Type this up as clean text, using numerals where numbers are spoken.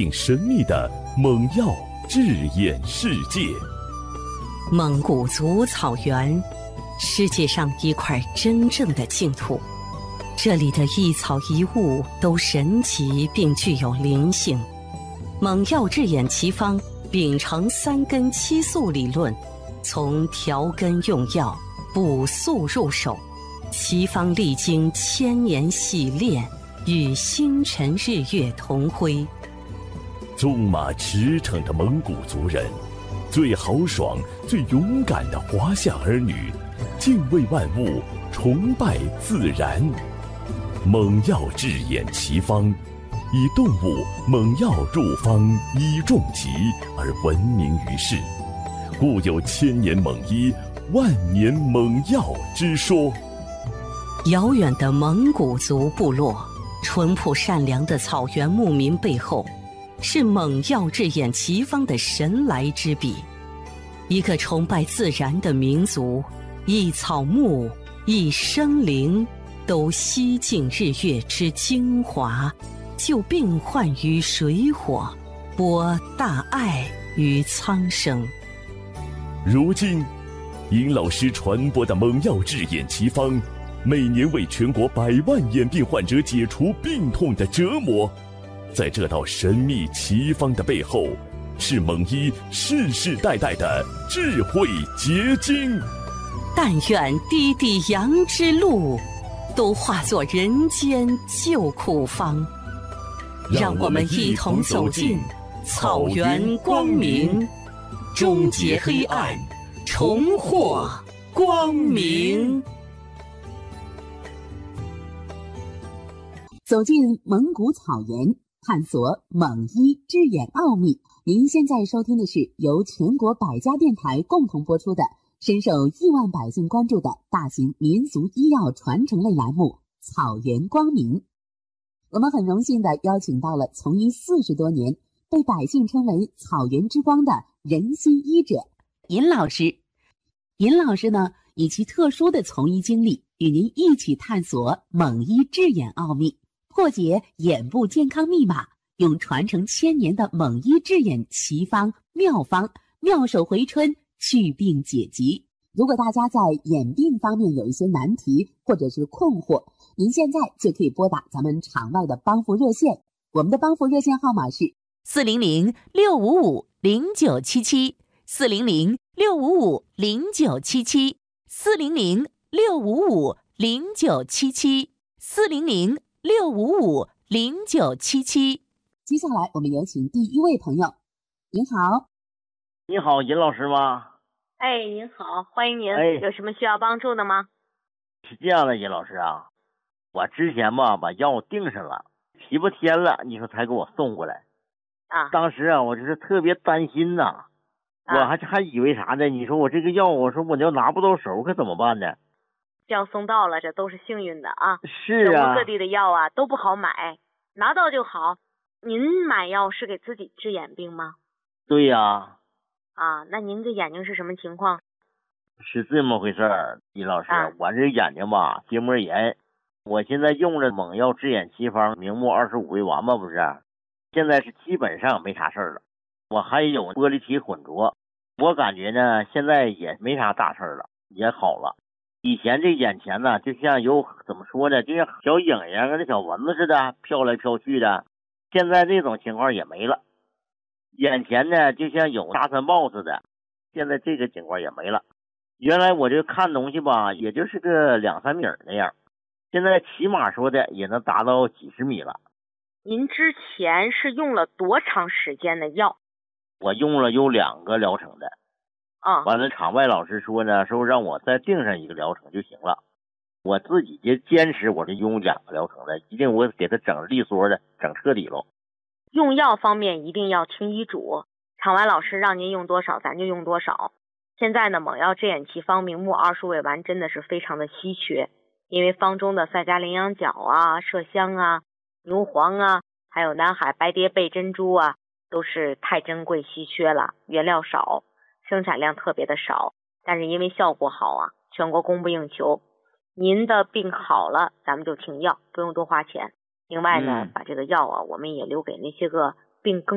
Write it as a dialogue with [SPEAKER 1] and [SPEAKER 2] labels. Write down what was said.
[SPEAKER 1] 尽神秘的猛药治眼世界。
[SPEAKER 2] 蒙古族草原，世界上一块真正的净土。这里的一草一物都神奇并具有灵性。蒙药治眼奇方秉承3根7素理论，从调根用药、补素入手，奇方历经1000年洗炼，与星辰日月同辉。
[SPEAKER 1] 纵马驰骋的蒙古族人，最豪爽、最勇敢的华夏儿女，敬畏万物，崇拜自然。蒙药治眼奇方，以动物蒙药入方医重疾而闻名于世，故有1000年蒙医、万年蒙药之说。
[SPEAKER 2] 遥远的蒙古族部落，淳朴善良的草原牧民背后，是蒙药治眼奇方的神来之笔。一个崇拜自然的民族，一草木，一生灵，都吸尽日月之精华，救病患于水火，播大爱于苍生。
[SPEAKER 1] 如今，尹老师传播的蒙药治眼奇方，每年为全国100万眼病患者解除病痛的折磨。在这道神秘奇方的背后，是蒙医世世代代的智慧结晶。
[SPEAKER 2] 但愿滴滴羊之路，都化作人间救苦方。让我们一同走进草原光明，终结黑暗，重获光明。
[SPEAKER 3] 走进蒙古草原，探索蒙医治眼奥秘。您现在收听的是由全国100家电台共同播出的深受亿万百姓关注的大型民俗医药传承类栏目《草原光明》。我们很荣幸地邀请到了从医40多年，被百姓称为草原之光的人心医者尹老师。尹老师呢，以其特殊的从医经历，与您一起探索蒙医治眼奥秘，破解眼部健康密码，用传承1000年的蒙医治眼奇方妙方，妙手回春，祛病解疾。如果大家在眼病方面有一些难题或者是困惑，您现在就可以拨打咱们场外的帮扶热线，我们的帮扶热线号码是
[SPEAKER 4] 400-655-0977，400-655-0977，400-655-0977。
[SPEAKER 3] 接下来我们有请第一位朋友。您好。
[SPEAKER 5] 你好，尹老师吗？
[SPEAKER 4] 哎，您好，欢迎您。有什么需要帮助的吗？
[SPEAKER 5] 是这样的，尹老师啊，我之前吧把药订上了，7、8天了，你说才给我送过来。当时啊，我就是特别担心呐，我还以为啥呢？你说我这个药，我说我要拿不到手可怎么办呢？
[SPEAKER 4] 药送到了，这都是幸运的啊。
[SPEAKER 5] 是啊，
[SPEAKER 4] 全国各地的药啊都不好买，拿到就好。您买药是给自己治眼病吗？
[SPEAKER 5] 对呀。
[SPEAKER 4] 那您这眼睛是什么情况？
[SPEAKER 5] 是这么回事儿，尹老师，我这眼睛吧结膜炎，我现在用着蒙药治眼奇方明目25味丸嘛，不是，现在是基本上没啥事儿了。我还有玻璃体混浊，我感觉呢现在也没啥大事儿了，也好了。以前这眼前呢就像有怎么说呢，就像小影影跟那小蚊子似的飘来飘去的，现在这种情况也没了。眼前呢就像有沙尘暴似的，现在这个情况也没了。原来我这看东西吧也就是个2-3米那样，现在起码说的也能达到几十米了。
[SPEAKER 4] 您之前是用了多长时间的药？
[SPEAKER 5] 我用了有2个疗程的。完了场外老师说呢，说让我再定上1个疗程就行了。我自己就坚持我是用2个疗程的，一定我给他整利索的，整彻底了。
[SPEAKER 4] 用药方面一定要听医嘱，场外老师让您用多少咱就用多少。现在呢，蒙药治眼奇方明目20味丸真的是非常的稀缺，因为方中的赛迦羚羊角啊、麝香啊、牛黄啊，还有南海白蝶贝珍珠啊，都是太珍贵稀缺了，原料少，生产量特别的少，但是因为效果好啊，全国供不应求。您的病好了，咱们就停药，不用多花钱。另外呢，把这个药啊，我们也留给那些个病更